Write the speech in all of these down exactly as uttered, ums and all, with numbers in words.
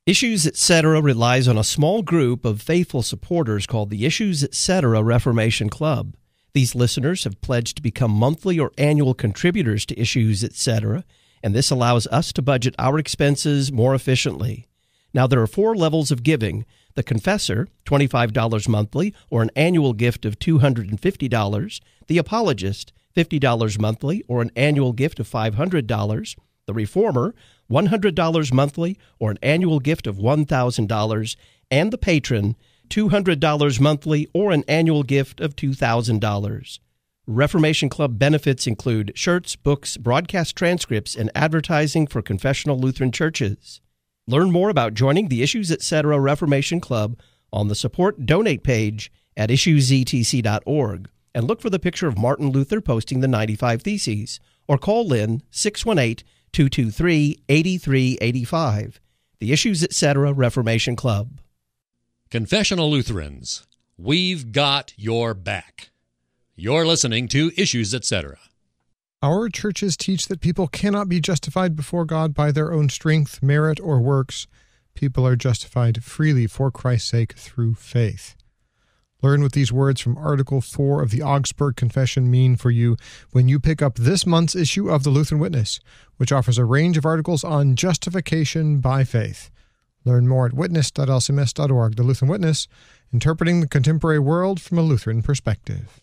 Issues Etc. relies on a small group of faithful supporters called the Issues Etc. Reformation Club. These listeners have pledged to become monthly or annual contributors to Issues Etc., and this allows us to budget our expenses more efficiently. Now, there are four levels of giving. The Confessor, twenty-five dollars monthly, or an annual gift of two hundred fifty dollars. The Apologist, fifty dollars monthly, or an annual gift of five hundred dollars. The Reformer, one hundred dollars monthly, or an annual gift of one thousand dollars. And the Patron, two hundred dollars monthly, or an annual gift of two thousand dollars. Reformation Club benefits include shirts, books, broadcast transcripts, and advertising for confessional Lutheran churches. Learn more about joining the Issues Etc. Reformation Club on the Support Donate page at issues e t c dot org, and look for the picture of Martin Luther posting the ninety-five Theses, or call Lynn six one eight, two two three, eight three eight five. The Issues Etc. Reformation Club. Confessional Lutherans, we've got your back. You're listening to Issues Etc. Our churches teach that people cannot be justified before God by their own strength, merit, or works. People are justified freely for Christ's sake through faith. Learn what these words from Article four of the Augsburg Confession mean for you when you pick up this month's issue of the Lutheran Witness, which offers a range of articles on justification by faith. Learn more at witness dot l c m s dot org. The Lutheran Witness, interpreting the contemporary world from a Lutheran perspective.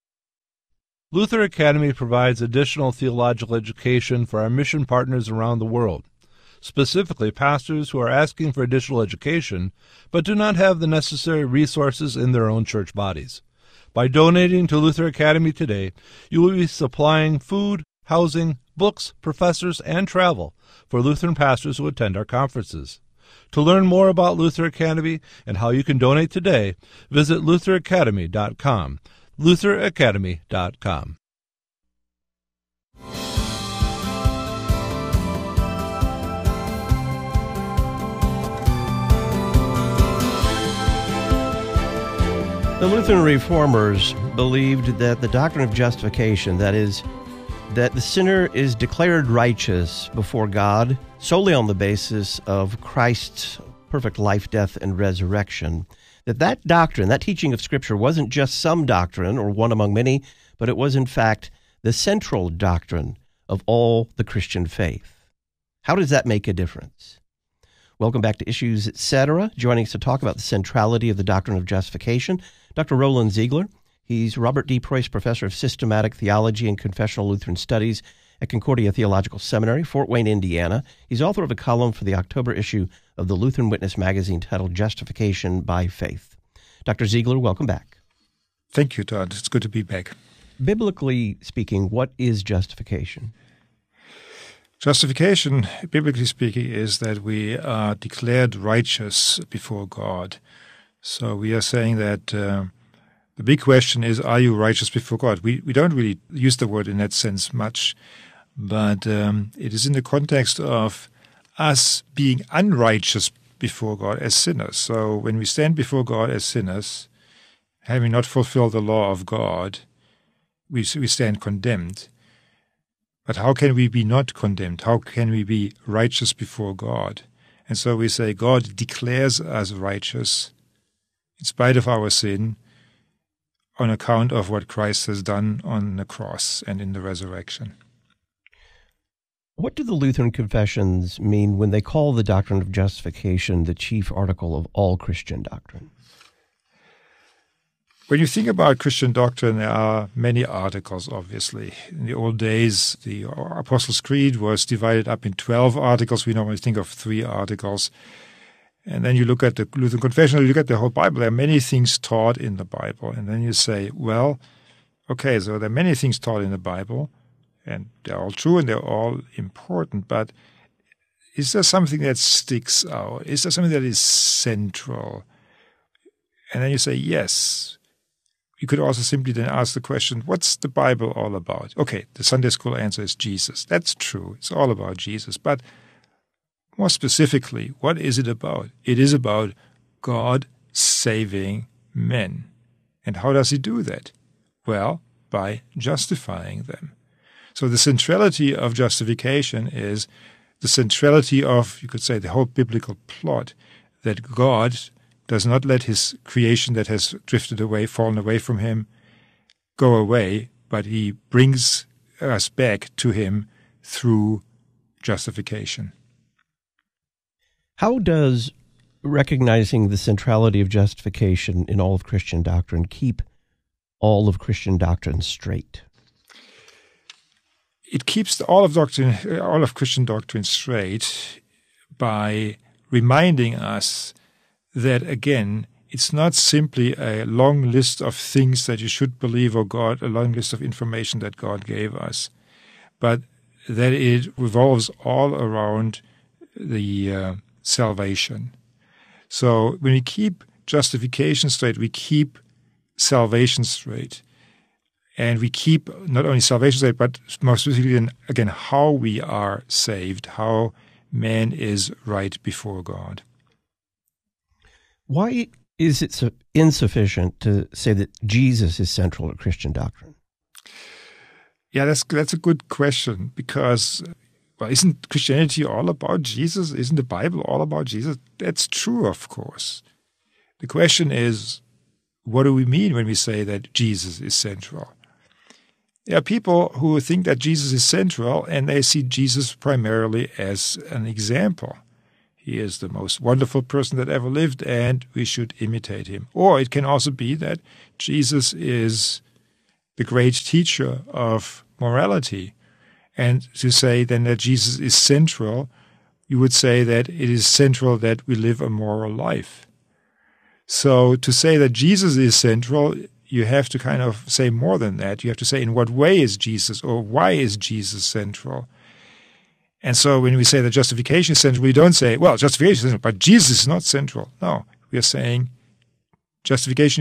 Luther Academy provides additional theological education for our mission partners around the world, specifically pastors who are asking for additional education but do not have the necessary resources in their own church bodies. By donating to Luther Academy today, you will be supplying food, housing, books, professors, and travel for Lutheran pastors who attend our conferences. To learn more about Luther Academy and how you can donate today, visit luther academy dot com. luther academy dot com. The Lutheran Reformers believed that the doctrine of justification, that is, that the sinner is declared righteous before God solely on the basis of Christ's perfect life, death, and resurrection, that that doctrine, that teaching of Scripture, wasn't just some doctrine or one among many, but it was in fact the central doctrine of all the Christian faith. How does that make a difference? Welcome back to Issues Etc. Joining us to talk about the centrality of the doctrine of justification, Doctor Roland Ziegler. He's Robert D. Preuss Professor of Systematic Theology and Confessional Lutheran Studies at Concordia Theological Seminary, Fort Wayne, Indiana. He's author of a column for the October issue of the Lutheran Witness magazine titled Justification by Faith. Doctor Ziegler, welcome back. Thank you, Todd. It's good to be back. Biblically speaking, what is justification? Justification, biblically speaking, is that we are declared righteous before God. So we are saying that uh, the big question is, are you righteous before God? We we don't really use the word in that sense much, but um, it is in the context of us being unrighteous before God as sinners. So when we stand before God as sinners, having not fulfilled the law of God, we we stand condemned. But how can we be not condemned? How can we be righteous before God? And so we say God declares us righteous in spite of our sin on account of what Christ has done on the cross and in the resurrection. What do the Lutheran confessions mean when they call the doctrine of justification the chief article of all Christian doctrine? When you think about Christian doctrine, there are many articles, obviously. In the old days, the Apostles' Creed was divided up in twelve articles. We normally think of three articles. And then you look at the Lutheran Confession, you look at the whole Bible. There are many things taught in the Bible. And then you say, well, okay, so there are many things taught in the Bible, and they're all true and they're all important. But is there something that sticks out? Is there something that is central? And then you say, yes. You could also simply then ask the question, what's the Bible all about? Okay, the Sunday school answer is Jesus. That's true. It's all about Jesus. But more specifically, what is it about? It is about God saving men. And how does he do that? Well, by justifying them. So the centrality of justification is the centrality of, you could say, the whole biblical plot, that God does not let his creation that has drifted away, fallen away from him, go away, but he brings us back to him through justification. How does recognizing the centrality of justification in all of Christian doctrine keep all of Christian doctrine straight? It keeps all of doctrine, all of Christian doctrine straight by reminding us that, again, it's not simply a long list of things that you should believe or God, a long list of information that God gave us, but that it revolves all around the uh, salvation. So when we keep justification straight, we keep salvation straight. And we keep not only salvation straight, but more specifically, again, how we are saved, how man is right before God. Why is it so insufficient to say that Jesus is central to Christian doctrine? Yeah, that's that's a good question, because, well, isn't Christianity all about Jesus? Isn't the Bible all about Jesus? That's true, of course. The question is, what do we mean when we say that Jesus is central? There are people who think that Jesus is central, and they see Jesus primarily as an example. He is the most wonderful person that ever lived, and we should imitate him. Or it can also be that Jesus is the great teacher of morality. And to say then that Jesus is central, you would say that it is central that we live a moral life. So to say that Jesus is central, you have to kind of say more than that. You have to say, in what way is Jesus, or why is Jesus central? And so when we say that justification is central, we don't say, well, justification is central, but Jesus is not central. No, we are saying justification